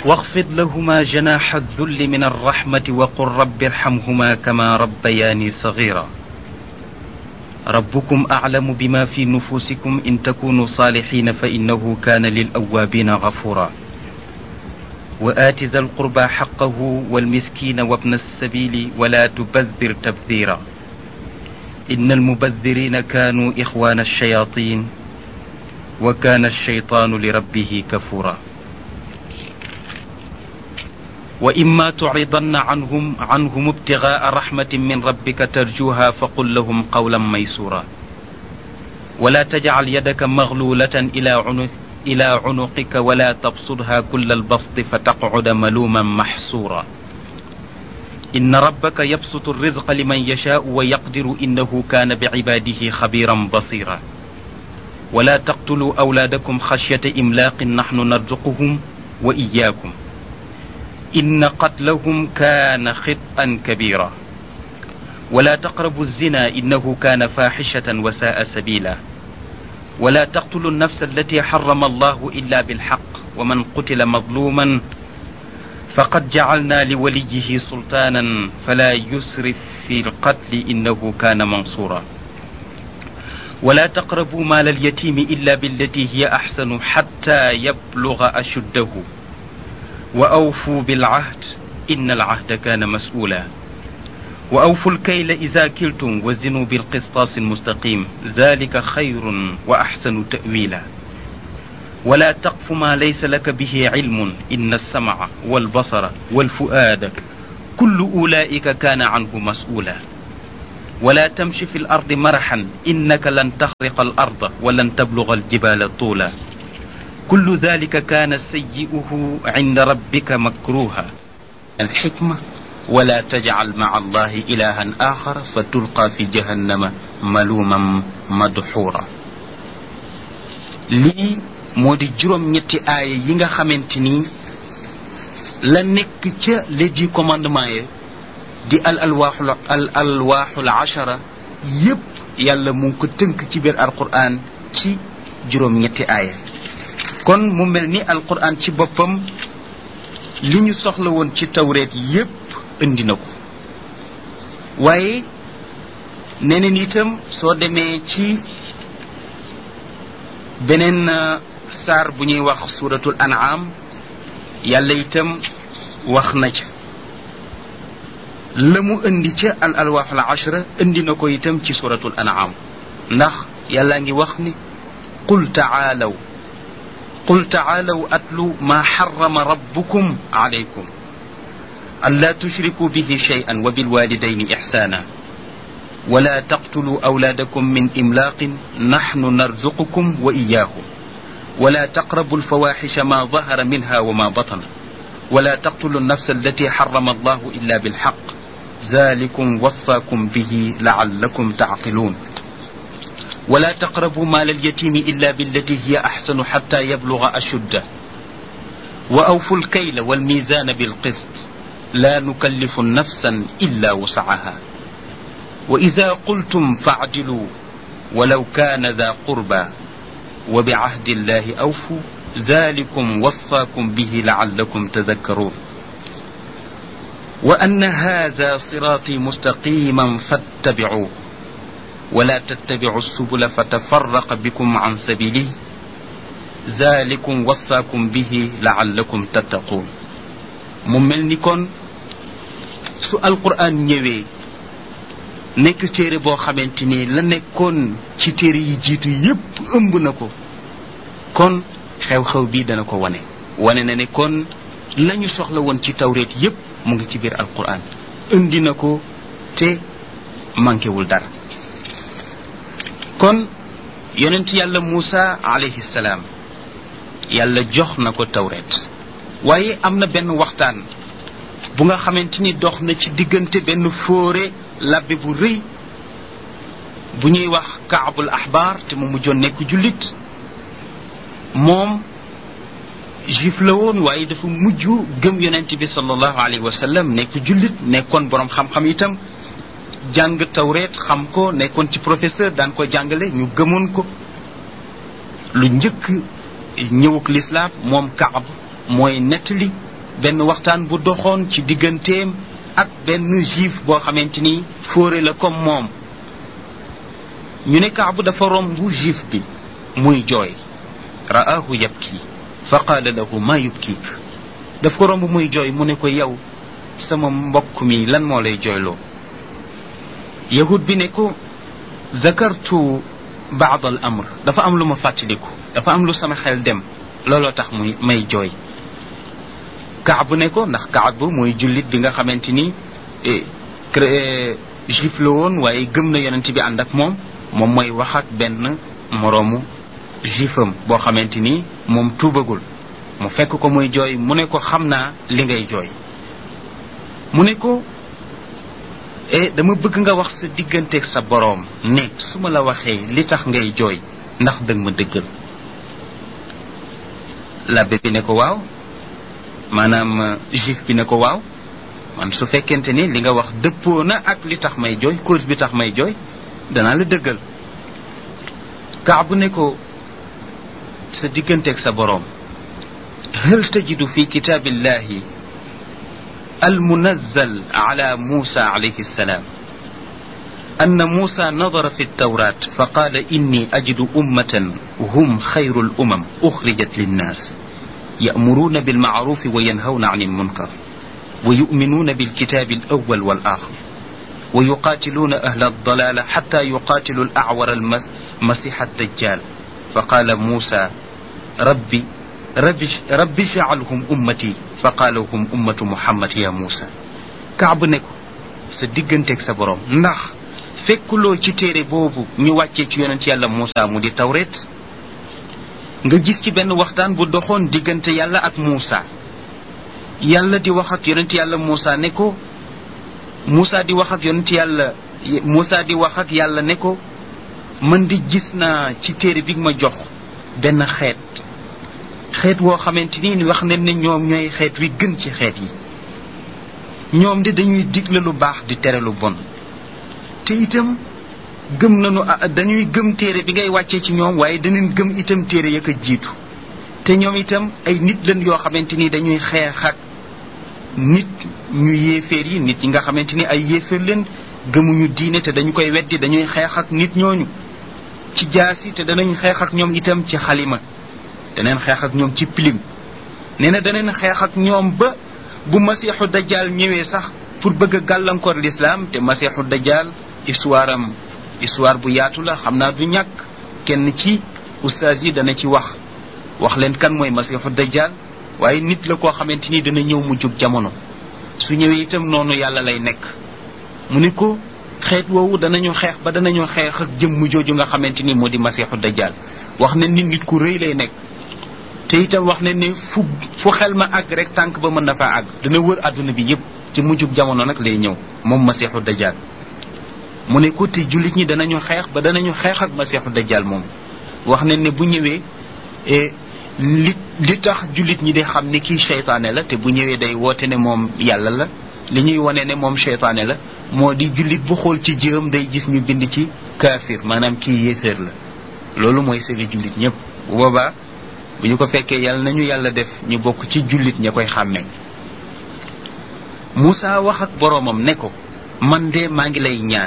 واخفض لهما جناح الذل من الرحمة وقل رب ارحمهما كما ربياني صغيرا ربكم أعلم بما في نفوسكم إن تكونوا صالحين فإنه كان للأوابين غفورا وآت ذا القربى حقه والمسكين وابن السبيل ولا تبذر تبذيرا إن المبذرين كانوا إخوان الشياطين وكان الشيطان لربه كفورا وإما تعرضن عنهم ابتغاء رحمة من ربك ترجوها فقل لهم قولا ميسورا ولا تجعل يدك مغلولة إلى عنقك ولا تبسطها كل البسط فتقعد ملوما محسورا إن ربك يبسط الرزق لمن يشاء ويقدر إنه كان بعباده خبيرا بصيرا ولا تقتلوا أولادكم خشية إملاق نحن نرزقهم وإياكم إن قتلهم كان خطأ كبيرا ولا تقربوا الزنا إنه كان فاحشة وساء سبيلا ولا تقتلوا النفس التي حرم الله إلا بالحق ومن قتل مظلوما فقد جعلنا لوليه سلطانا فلا يسرف في القتل إنه كان منصورا ولا تقربوا مال اليتيم إلا بالتي هي أحسن حتى يبلغ أشده وأوفوا بالعهد إن العهد كان مسؤولا وأوفوا الكيل إذا كلتم وزنوا بالقسطاس المستقيم ذلك خير وأحسن تأويلا ولا تقف ما ليس لك به علم إن السمع والبصر والفؤاد كل أولئك كان عنه مسؤولا ولا تمش في الأرض مرحا إنك لن تخرق الأرض ولن تبلغ الجبال طولا كل ذلك كان سيئه عند ربك مكروها الحكمة ولا تجعل مع الله إلها آخر فتلقى في جهنم ملوما مدحورا لي مودي جروم نيتي آية ييغا خامتيني لا نيك تي لي دي كوماندمان دي الألواح العشرة يب يالا مونكو تنك تي بير القرآن تي جروم نيتي آية kon mu melni alquran ci bopam liñu soxla won ci tawret yépp indi nako waye neneen itam so démé ci benen sar bu ñuy wax suratul an'am yalla itam wax na ci lamu indi ci al alwah al ashra indi nako itam ci suratul an'am ndax yalla ngi wax ni قل تعالوا أتلوا ما حرم ربكم عليكم ألا تشركوا به شيئا وبالوالدين إحسانا ولا تقتلوا أولادكم من إملاق نحن نرزقكم وإياهم ولا تقربوا الفواحش ما ظهر منها وما بطن ولا تقتلوا النفس التي حرم الله إلا بالحق ذلكم وصاكم به لعلكم تعقلون ولا تقربوا مال اليتيم إلا بالتي هي أحسن حتى يبلغ أشده وأوفوا الكيل والميزان بالقسط لا نكلف نفسا إلا وسعها وإذا قلتم فاعدلوا ولو كان ذا قربى وبعهد الله أوفوا ذلكم وصاكم به لعلكم تذكرون وأن هذا صراطي مستقيما فاتبعوه ولا تتبعوا السبل فتفرق بكم عن سبيله ذلكم وصاكم به لعلكم تتقون مملني كون سو القرآن نيوي نيك تيري بو خامتيني لا نيكون ci téré yi jitu yépp ëmb nako kon xew xew bi dana ko wone na ne kon lañu soxla won ci tawret yépp mu ngi ci bir alquran indi nako te manké wul dara kon yonent yalla Musa alayhi salam yalla jox nako tawret waye amna ben waxtaan bu nga xamanteni dox na ci digënté ben foré labbe bu reuy bu ñuy wax Ka'bul Ahbar te mu mujjoon nekk julit mom juif la woon waye dafa mujju gëm yonent bi sallallahu alayhi wa sallam nekk julit nekkon borom xam-xam itam jang tawret xam ko nekkon ci professeur dan ko jangale ñu gëmon ko lu ñëk ñewuk l'islam mom Ka'b moy netli benn waxtaan bu doxoon ci digganteem ak benn juif boo xamante ni fóore la comme moom. ñu ne Kaab dafa romb juif bi muy jooy, ra'aahu yabki fa qaala lahu maa yubkiik. daf ko romb muy jooy mu ne ko yow sama mbokk mi lan moo lay jooyloo. yahud bi ne ko zakartu baad al amr, dafa am lu ma fàttaliku, dafa am lu sama xel dem, looloo tax muy may jooy. Kaab ne ko, ndax Kaab mooy jullit bi nga xamante ni juif la woon waaye gëm na yonent bi ànd ak moom mooy wax ak benn moroomu juifam boo xamante ni moom tuubagul. mu fekk ko muy jooy mu ne ko xam naa li ngay jooy. mu ne ko dama bëgg nga wax sa digganteeg sa boroom ne su ma la waxee li tax ngay jooy ndax dëgg ma dëggal. labbe bi ne ko waaw, maanaam juif bi ne ko waaw, man su fekkente ni li nga wax dëppoo na ak li tax may jooy, cause bi tax may jooy, danaa la dëggal. Kaabu ne ko sa digganteeg sa boroom hal tajidu fi kitaabillahi المنزل على موسى عليه السلام أن موسى نظر في التوراة فقال إني أجد أمة هم خير الأمم أخرجت للناس يأمرون بالمعروف وينهون عن المنكر ويؤمنون بالكتاب الأول والآخر ويقاتلون أهل الضلال حتى يقاتلوا الأعور المسيح الدجال فقال موسى ربي اجعلهم أمتي faqaala hum ummatu muhammad ya Muusa. Kaab ne ko sa digganteeg sa borom ndax fekkuloo ci téere boobu ñu wàccee ci yonent yàlla Muusa mu di tawreet nga gis ci benn waxtaan bu doxoon diggante yàlla ak Muusa. yàlla di wax ak yonent yàlla Muusa ne ko Muusa di wax ak yonent yàlla Muusa di wax ak yàlla ne ko man di gis naa ci téere bi ma jox benn xeet woo xamante ni wax nañ ne ñoom ñooy xeet wi gën ci xeet yi. ñoom de dañuy digle lu baax di tere lu bon te itam gëm nañu dañuy gëm téere bi ngay wàccee ci ñoom waaye danañ gëm itam téere ya ko jiitu te ñoom itam ay nit lañ yoo xamante ni dañuy xeex ak nit ñu yéeféer yi, nit yi nga xamante ni ay yéeféer leen gëmuñu diine te dañu koy weddi, dañuy xeex ak nit ñooñu ci jaasi te danañ xeex ak ñoom itam ci xalima, daneen xeex ak ñoom ci pilim. nee na daneen xeex ak ñoom ba bu masiixu dajjal ñëwee sax pour bëgg a gàllankoor l'islam, te masiixu dajjal histoire bu yaatu la, xam naa du ñàkk kenn ci ustaas yi dana ci wax leen kan mooy masiixu dajjal, waaye nit la koo xamante ni dana ñëw mu jug jamono. su ñëwee itam noonu yàlla lay nekk. mu ne ko xeet woowu danañu xeex ba danañu xeex ak jëmm jooju nga xamante ni moo di masiixu dajjal. wax ne nit ku rëy lay nekk te itam wax ne fu xel ma àgg rek tànk ba mën na faa àgg, dana wër àdduna bi yépp ci mujjub jamono nag lay ñëw moom masiixu dajjal. mu ne ko te jullit ñi danañu xeex ba danañu xeex ak masiixu dajjal moom. wax ne bu ñëwee li tax jullit ñi di xam ne kii seytaane la, te bu ñëwee day woote ne moom yàlla la, li ñuy wane ne moom seytaane la moo di jullit bu xool ci jëm day gis ñu bind ci kaafir, maanaam kii yéeféer la. loolu mooy sëri jullit ñëpp. bu boobaa bu ñu ko fekkee yàlla nañu yàlla def ñu bokk ci jullit ña koy xàmmee. Muusa wax ak boroomam ne ko man de maa ngi lay ñaan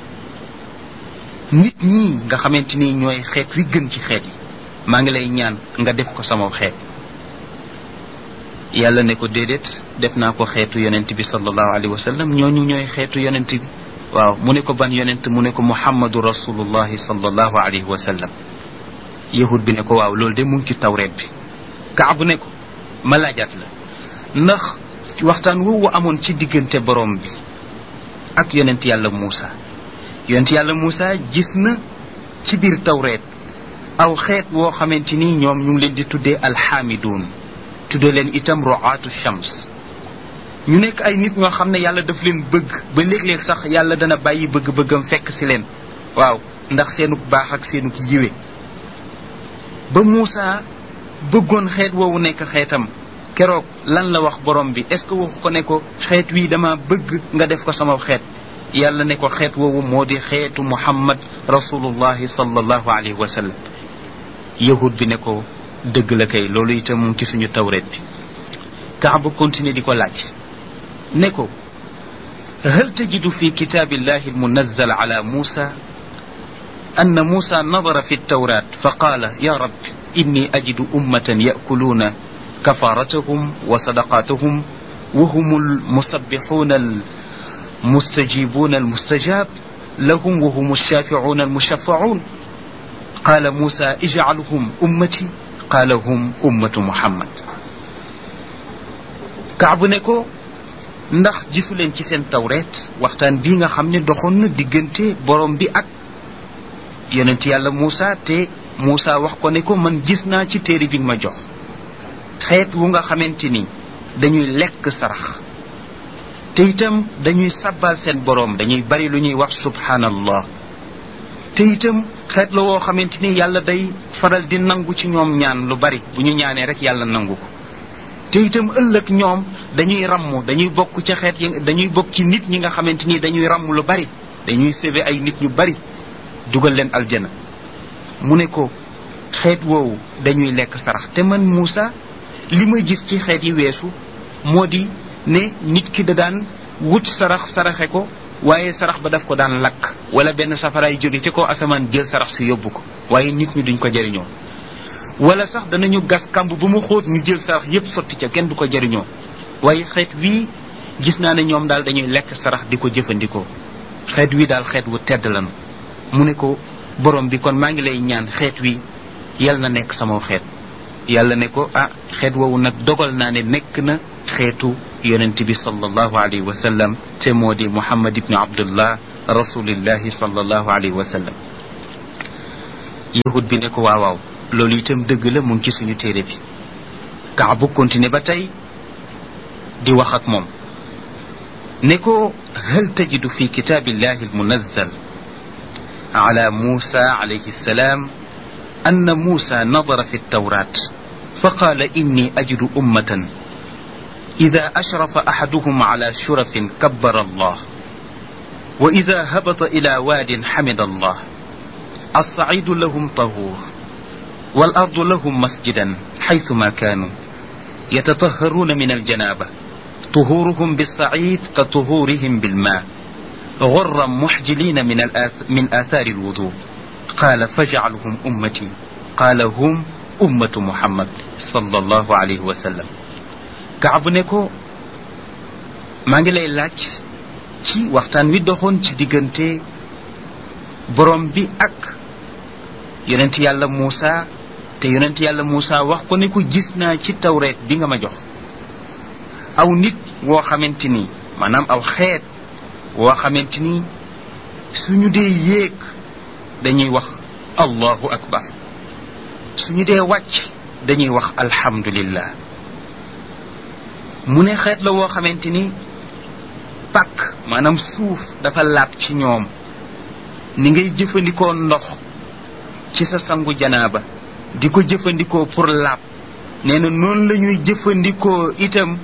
nit ñi nga xamante ni ñooy xeet wi gën ci xeet yi, maa ngi lay ñaan nga def ko sama xeet. yàlla ne ko déedéet, def naa ko xeetu yonent bi sallallahu alayhi wa sallam, ñooñu ñooy xeetu yonent bi. waaw mu ne ko ban yonent, mu ne ko muhammadu rasulullahi sallallahu alayhi wa sallam. yahud bi ne ko waaw loolu de mu ngi ci tawreet bi. Kaab ne ko ma laajaat la ndax waxtaan woowu amoon ci diggante borom bi ak yonent yàlla Muusa. yonent yàlla Muusa gis na ci biir tawreet aw xeet woo xamante ni ñoom ñu ngi leen di tuddee alxaamiduun, tuddee leen itam ru'aatu shams. ñu nekk ay nit ñoo xam ne yàlla daf leen bëgg ba léeg-léeg sax yàlla dana bàyyi bëgg-bëggam fekk si leen. waaw ndax seenuk baax ak seenuk yiwe. ba Muusa bëggoon xeet woowu nekk xeetam, keroog lan la wax borom bi? est-ce que waxu ko ne ko xeet wii dama bëgg nga def ko sama xeet? yàlla ne ko xeet woowu moo di xeetu muhammad rasulullahi sallallahu alayhi wa sallam. yahud bi ne ko dëgg la kay, loolu itam mu ngi ci suñu tawreet bi. Kaab continué di ko laaj ne ko hal tajidu fi kitaabillahi almunazzal ala Muusa anna Muusa nadara fi altawrat fa qaala ya rab inni ajidu ummatan yakuluuna kafaratahum wa sadaqatahum wa hum almusabbixuuna almustajibuuna almustajab lahum wa hum alshaaficuuna almushaffacuun qaala Muusa ijcalhum ummati qaala hum ummatu Muhammad. Kaab ne ko ndax gisu leen ci seen tawreet waxtaan bii nga xam ne doxoon na diggante borom bi ak yonent yàlla Muusa te Muusa wax ko ne ko man gis naa ci téere bi ma jox xeet wu nga xamante ni dañuy lekk sarax te itam dañuy sabbal seen borom dañuy bari lu ñuy wax subhanallah te itam xeet la woo xamante ni yàlla day faral di nangu ci ñoom ñaan lu bari bu ñu ñaanee rek yàlla nangu ko te itam ëllëg ñoom dañuy ràmm dañuy bokk ca xeet yi dañuy bokk ci nit ñi nga xamante ni dañuy ràmm lu bari dañuy sauver ay nit ñu bari dugal leen aljana mu ne ko xeet woowu dañuy lekk sarax te man Muusa li ma gis ci xeet yi weesu moo di ne nit ki da daan wut saraxe ko waaye sarax ba daf ko daan lakk wala benn safaraay jóge ci ko asamaan jël sarax si yóbbu ko waaye nit ñi duñ ko jariñoo wala sax danañu gas kàmb bu mu xóot ñu jël sarax yépp sotti ca kenn du ko jariñoo waaye xeet wii gis naa ne ñoom daal dañuy lekk sarax di ko jëfandikoo xeet wii daal xeet wu tedd lanu mu ne ko borom bi kon maa ngi lay ñaan xeet wi yal na nekk sama xeet yàlla ne ko xeet woowu nag dogal naa ne nekk na xeetu yonent bi sallallahu alayhi wa sallam te moo di Muhammad ibnu Abdullah rasulillahi sallallahu alayhi wa sallam. yahud bi ne ko waaw loolu itam dëgg la mu ngi ci suñu téere bi. Kaabu continué ba tey di wax ak moom ne ko hal tajidu fi kitaabillahi almunazzal ala Muusa alayhi salaam anna Muusa nadara fi altawrat fa qaala inni ajidu ummatan ida ashrafa ahaduhum ala shurafin kabbara allah wa ida habata ila waadin xamida allah alsaidu lahum tahuur والأرض لهم مسجدا حيثما كانوا يتطهرون من الجنابة طهورهم بالصعيد كطهورهم بالماء غرا محجلين من آثار الوضوء قال فاجعلهم أمتي قال هم أمة محمد صلى الله عليه وسلم. Kaab ne ko maa ngi lay laaj ci waxtaan wi doxoon ci diggante borom bi ak yonent yàlla Muusa te yonent yàlla Muusa wax ko ne ko gis naa ci tawreet bi nga ma jox aw nit woo xamante ni maanaam aw xeet woo xamante ni suñu dee yéeg dañuy wax allahu akbar suñu dee wàcc dañuy wax alhamdulillah mu ne xeet la woo xamante ni pàkk maanaam suuf dafa laab ci ñoom ni ngay jëfandikoo ndox ci sa sangu janaaba di ko jëfandikoo pour laab nee na noonu la ñuy jëfandikoo itam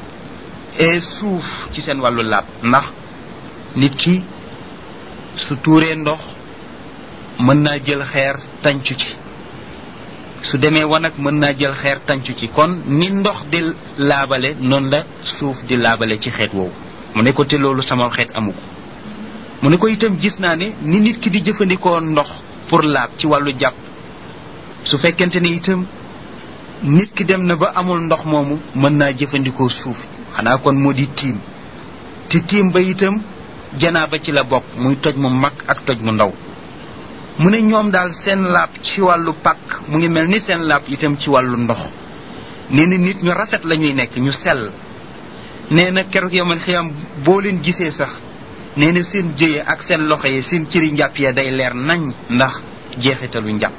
suuf ci seen wàllu laab ndax nit ki su tuuree ndox mën naa jël xeer tàncu ci su demee wanag mën naa jël xeer tàncu ci kon ni ndox di laabale noonu la suuf di laabale ci xeet woowu mu ne ko te loolu sama xeet amu ko mu ne ko itam gis naa ne ni nit ki di jëfandikoo ndox pour laab ci wàllu jàpp su fekkente ne itam nit ki dem na ba amul ndox moomu mën naa jëfandikoo suuf xanaa kon moo di tiim te tiim ba itam janaaba ci la bokk muy toj mu mag ak toj mu ndaw mu ne ñoom daal seen laab ci wàllu pàkk mu ngi mel ni seen laab itam ci wàllu ndox nee na nit ñu rafet la ñuy nekk ñu sell nee na keroog yow man xiyam boo leen gisee sax nee na seen jëye ak seen loxo yi seen cëri njàpp ya day leer nañ ndax jeexitalu njàpp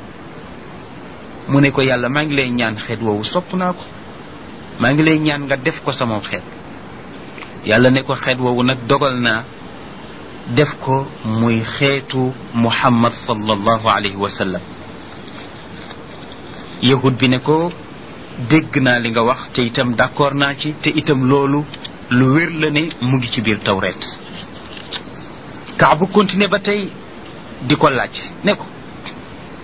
mu ne ko yàlla maa ngi lay ñaan xeet woowu sopp naa ko maa ngi lay ñaan nga def ko sama xeet yàlla ne ko xeet woowu nag dogal naa def ko muy xeetu Muhammad sallallahu alayhi wa sallam. yahud bi ne ko dégg naa li nga wax te itam d'accord naa ci te itam loolu lu wér la ne mu ngi ci biir tawreet. Kaabu continué ba tey di ko laaj ne ko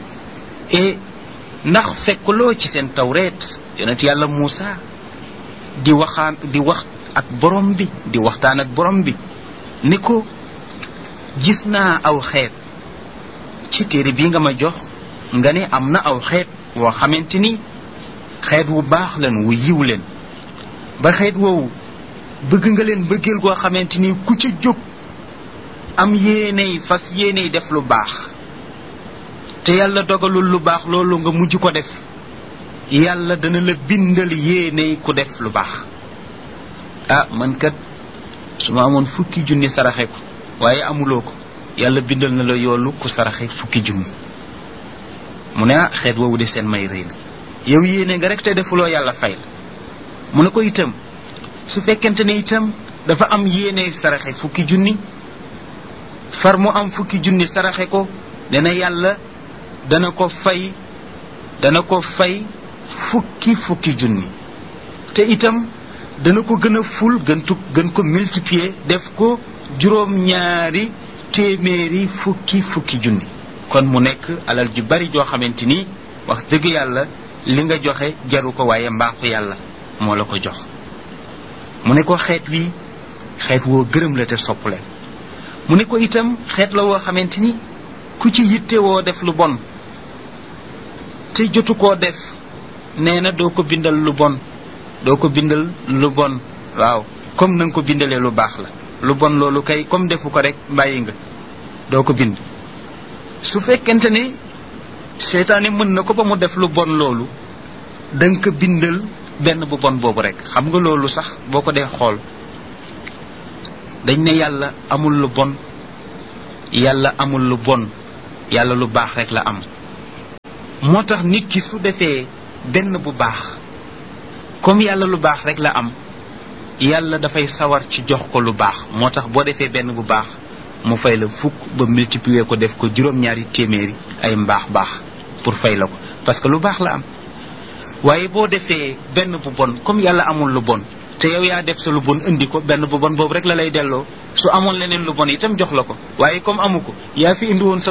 ndax fekkuloo ci seen tawreet yonent yàlla Muusa di wax ak borom bi di waxtaan ak borom bi ni ko gis naa aw xeet ci téere bii nga ma jox nga ne am na aw xeet woo xamante ni xeet wu baax leen wu yiw leen ba xeet woowu bëgg nga leen bëggeel goo xamante ni ku ca jóg am yéeney fas yéeney def lu baax te yàlla dogalul lu baax loolu nga mujj ko def yàlla dana la bindal yéeney ku def lu baax man kat su ma amoon 10 junni saraxe ko waaye amuloo ko yàlla bindal na la yoolu ku saraxe 10 junni mu ne xeet woowu de seen may rëy na yow yéene nga rek te defuloo yàlla fay la mu ne ko itam su fekkente ne itam dafa am yéene saraxe 10 junni far mu am 10 junni saraxe ko dana yàlla dana ko fay 10 junni te itam dana ko gën a ful gën ko multiplier def ko 2 téeméeri fukki junni kon mu nekk alal ju bari joo xamante ni wax dëgg yàlla li nga joxe jaru ko waaye mbaaxu yàlla moo la ko jox mu ne ko xeet wi xeet woo gërëm la te sopp leen mu ne ko itam xeet la woo xamante ni ku ci yitte woo def lu bon te jotu koo def nee na doo ko bindal lu bon waaw comme na nga ko bindalee lu baax la lu bon loolu kay comme defu ko rek bàyyi nga doo ko bind su fekkente ne seytaane mën na ko ba mu def lu bon loolu da nga ko bindal benn bu bon boobu rek xam nga loolu sax boo ko dee xool dañ ne yàlla amul lu bon yàlla lu baax rek la am moo tax nit ki su defee benn bu baax comme yàlla lu baax rek la am yàlla dafay sawar ci jox ko lu baax moo tax boo defee benn bu baax mu fay la 10 ba multiplier ko def ko 2 téeméeri ay baax pour fay la ko parce que lu baax la am waaye boo defee benn bu bon comme yàlla amul lu bon te yow yaa def sa lu bon indi ko benn bu bon boobu rek la lay delloo su amoon leneen lu bon itam jox la ko waaye comme amu ko yaa fi indi woon